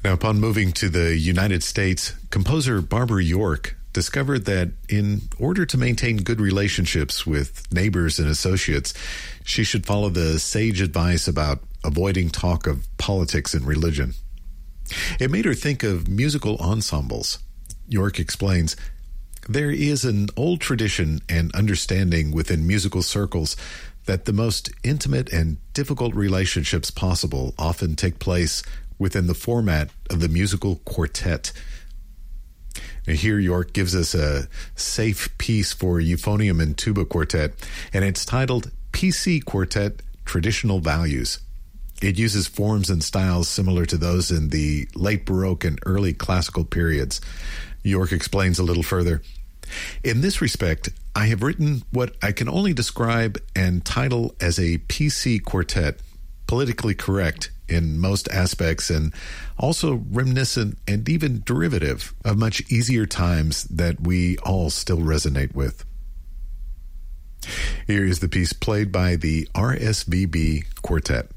Now, upon moving to the United States, composer Barbara York discovered that in order to maintain good relationships with neighbors and associates, she should follow the sage advice about avoiding talk of politics and religion. It made her think of musical ensembles. York explains, "There is an old tradition and understanding within musical circles that the most intimate and difficult relationships possible often take place within the format of the musical quartet." Now, here York gives us a safe piece for euphonium and tuba quartet, and it's titled PC Quartet Traditional Values. It uses forms and styles similar to those in the late Baroque and early classical periods. York explains a little further. "In this respect, I have written what I can only describe and title as a PC quartet, politically correct in most aspects and also reminiscent and even derivative of much easier times that we all still resonate with." Here is the piece played by the RSVB Quartet.